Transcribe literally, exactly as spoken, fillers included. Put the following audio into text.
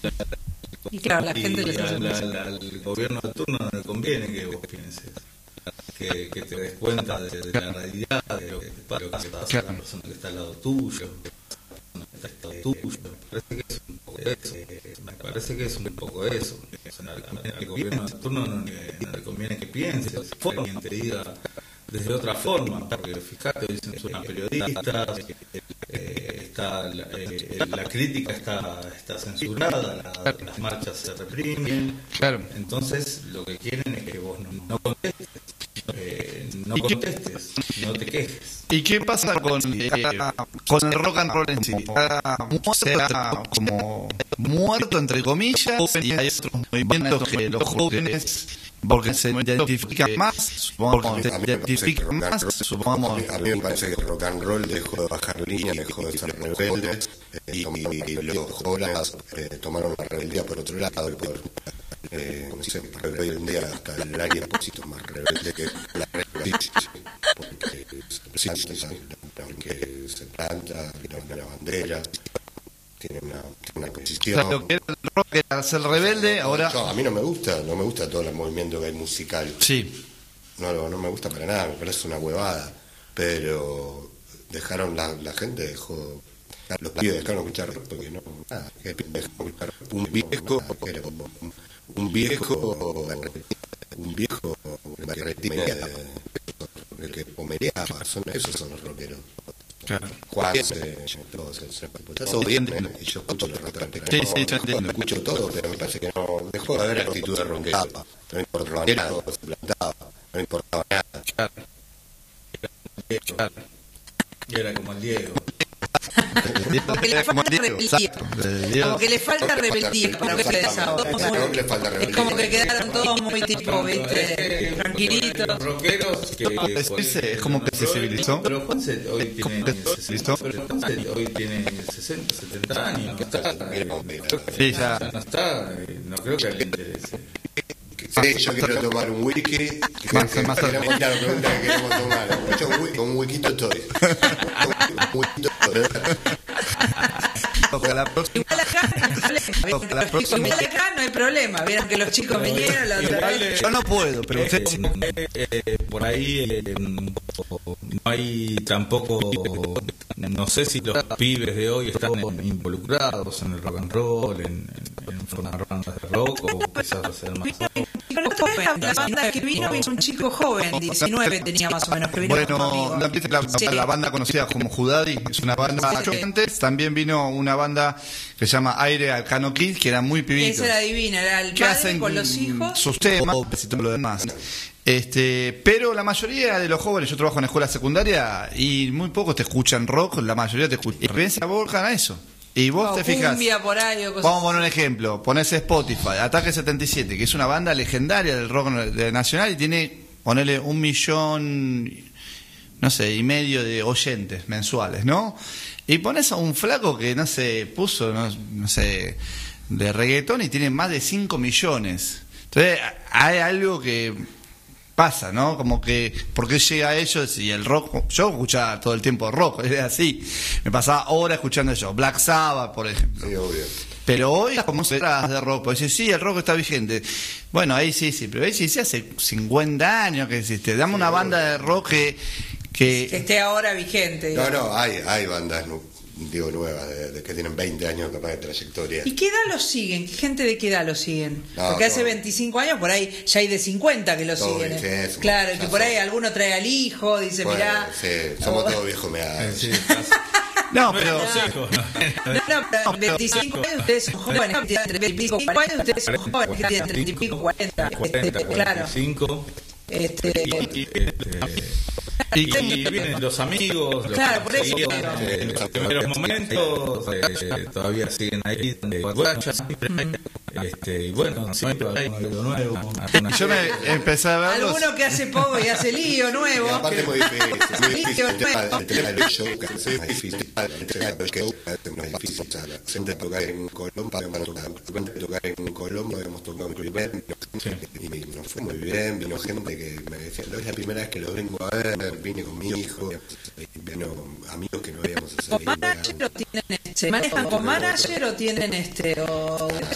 Y claro, la gente les hace al, al, al gobierno de turno no le conviene que vos pienses, que, que te des cuenta de, de la realidad, de lo que te pasa, de la persona que está al lado tuyo, está al lado tuyo. Me parece que es un poco eso. Me parece que es un poco eso. Al gobierno de turno no le, no le conviene que pienses, que alguien te diga desde otra forma, porque fíjate, hoy censuran periodistas, eh, está la, eh, la crítica está, está censurada, la, las marchas se reprimen, claro. Entonces lo que quieren es que vos no, no contestes, eh, no contestes, no te quejes. ¿Y qué pasa con, eh, con el rock and roll en sí? Se ha como muerto, entre comillas, y hay otros movimientos que los jóvenes, porque se identifican más, supongamos, se identifican más, supongamos. A mí me parece que el rock and roll dejó de bajar línea, dejó de ser rebelde, eh, y, y, y los jóvenes eh, tomaron la rebeldía por otro lado, por, eh, no sé, hoy en día hasta el área es más rebelde que la rebeldía, porque sí, sí, sí, porque se planta, tiene una bandera, tiene una, tiene una posición. O sea, lo que era el rock era ser rebelde, ahora... No, a mí no me gusta, no me gusta todo el movimiento que hay musical. Sí. No, no, no me gusta para nada, me parece una huevada. Pero dejaron, la, la gente dejó, los pibes dejaron escuchar rock porque no, nada, que dejaron escuchar un viejo, era un, un viejo, un viejo que, que pomereaba, son, esos son los rockeros. Claro. Juan, eh, todos, se todo bien, y yo escucho los rock. Sí, sí, yo entiendo. Escucho todo, pero me parece que no dejó de haber actitud de rockero. No importaba nada, se plantaba, no importaba nada. Claro. Claro. Y era como el Diego. Como que le falta rebeldía. Como que le falta rebeldía para ustedes ahora. Es como que quedaron todos muy tipo, viste, tranquilitos. Los rockeros que... No, es, es, es como que se civilizó. Pero Juanse hoy tiene sesenta, pero Juanse hoy tiene sesenta, setenta años. No está, sí, ya. no está, no creo que a él le interese. Sí, yo quiero tomar un wiki. Más, que, más queremos, claro, pregunta que queremos tomar. Mucho wiki, con un wikito estoy. Un wikito estoy. Ojalá la próxima. Igual acá, igual acá no hay problema. Vieron que los chicos vinieron la otra vez. Yo no puedo, pero usted sí. Eh, eh, por ahí eh, no hay tampoco, no sé si los pibes de hoy están involucrados en el rock and roll, en, en, en formar bandas de rock, o quizás hacer más. La otra vez la banda que vino es un chico joven, diecinueve tenía más o menos, que vino bueno, conmigo. ¿no viste la, Sí. la banda conocida como Judadi? Es una banda. Sí, sí. Antes también vino una banda que se llama Aire Alcano Kids, que era muy pibitos. Esa era divina, era el que padre hacen con los hijos. sus temas y todo lo demás. Este, pero la mayoría de los jóvenes, yo trabajo en escuela secundaria y muy pocos te escuchan rock, la mayoría te escuchan. Y piensa Borja a eso. Y vos O te fijas. cumbia por ahí o cosas Vamos a poner un ejemplo. Ponés Spotify, Ataque setenta y siete, que es una banda legendaria del rock de nacional y tiene, ponele un millón, no sé, y medio de oyentes mensuales, ¿no? Y pones a un flaco que, no sé, puso, no, no sé, de reggaetón y tiene más de cinco millones. Entonces, hay algo que pasa, ¿no? Como que, ¿por qué llega a ellos? Y el rock, yo escuchaba todo el tiempo rock, era así. Me pasaba horas escuchando eso. Black Sabbath, por ejemplo. Sí, obvio. Pero hoy, como se trata de rock, pues decir, sí, el rock está vigente. Bueno, ahí sí, sí, pero ahí sí, sí hace cincuenta años que existe. Dame una banda de rock que... que que esté ahora vigente. No, digamos. no, hay, hay bandas, no, digo, nuevas, de, de que tienen veinte años capaz de trayectoria. ¿Y qué edad los siguen? ¿Qué gente de qué edad los siguen? No, Porque hace no. veinticinco años por ahí ya hay de cincuenta que los Todo siguen. bien, ¿eh? sí, somos- Claro, ya que por ahí somos- alguno trae al hijo, dice, Bueno, mirá. sí, somos o- todos viejos meados. Sí, no, pero... No, no, pero veinticinco años ustedes son jóvenes, entre veinticinco y cuarenta años ustedes son jóvenes, que tienen treinta y pico, cuarenta. cuarenta, Este, claro. cuarenta y cinco. Este, Y, este, y vienen los amigos, los Claro, por eso que digo. en los primeros momentos eh, todavía siguen ahí de guacha, este, y bueno, siempre hay algo nuevo. alguna- Yo me empecé a verlos... alguno que hace poco y hace lío Y nuevo. aparte es muy difícil, es muy difícil el tema, Bueno. el tema de los shows, que es muy difícil, el tema de los shows no es difícil, o sea, la gente tocar en Colombia, habíamos tocado, de repente tocar en Colombia, habíamos tocado en Colombia, y nos fue muy bien, vino gente que me decía, no es la primera vez que los vengo a ver, vine con mi hijo, y vino amigos que no habíamos ¿Con salido. manager o tienen este, manejan con manager o tienen este o